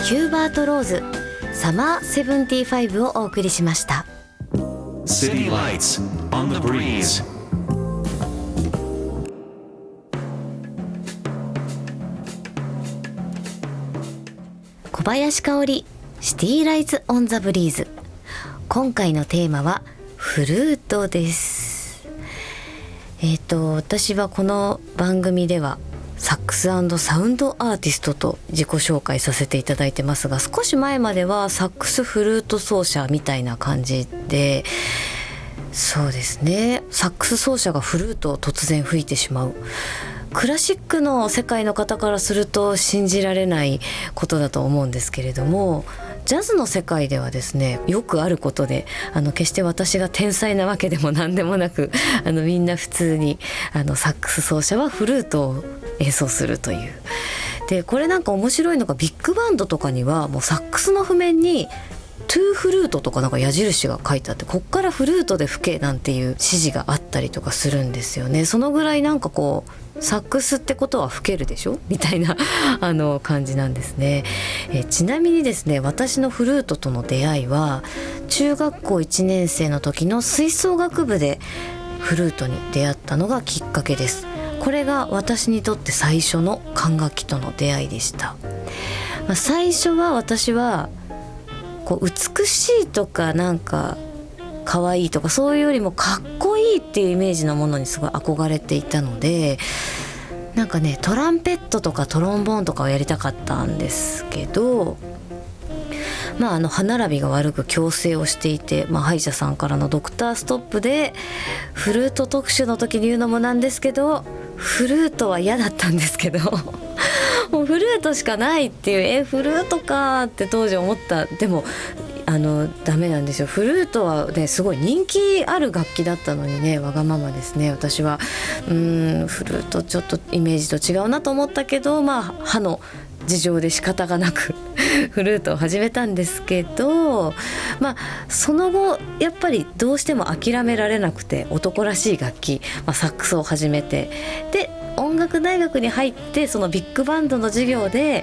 ヒューバート・ローズサマー75をお送りしました。 City Lights on the Breeze。 小林香織シティライツ・オン・ザ・ブリーズ。今回のテーマはフルートです。私はこの番組ではサックス&サウンドアーティストと自己紹介させていただいてますが、少し前まではサックスフルート奏者みたいな感じで、そうですね、サックス奏者がフルートを突然吹いてしまう、クラシックの世界の方からすると信じられないことだと思うんですけれども、ジャズの世界ではですねよくあることで、決して私が天才なわけでも何でもなく、みんな普通にサックス奏者はフルートを演奏するという。でこれなんか面白いのが、ビッグバンドとかにはもうサックスの譜面にトゥーフルートとかなんか矢印が書いてあって、こっからフルートで吹けなんていう指示があったりとかするんですよね。そのぐらいなんかこうサックスってことは吹けるでしょみたいな感じなんですね。ちなみにですね、私のフルートとの出会いは中学校1年生の時の吹奏楽部でフルートに出会ったのがきっかけです。これが私にとって最初の管楽器との出会いでした。最初は私はこう美しいとかなんか可愛いとかそういうよりもかっこいいっていうイメージのものにすごい憧れていたので、なんかねトランペットとかトロンボーンとかをやりたかったんですけど、歯並びが悪く矯正をしていて、歯医者さんからのドクターストップでフルート特集の時に言うのもなんですけど、フルートは嫌だったんですけどもうフルートしかないっていう、フルートかって当時思った。でもダメなんですよ。フルートはねすごい人気ある楽器だったのにね、わがままですね。私はフルートちょっとイメージと違うなと思ったけど、歯の事情で仕方がなくフルートを始めたんですけど、その後やっぱりどうしても諦められなくて、男らしい楽器、サックスを始めて、で音楽大学に入ってそのビッグバンドの授業で